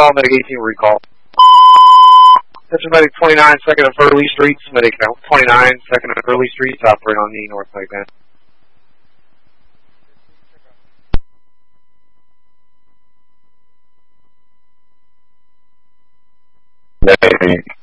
call, Medic 18 recall. That's Medic 29, second of Early Streets, Medic 29, second of Early Streets, operate on the North Lake Band. Medic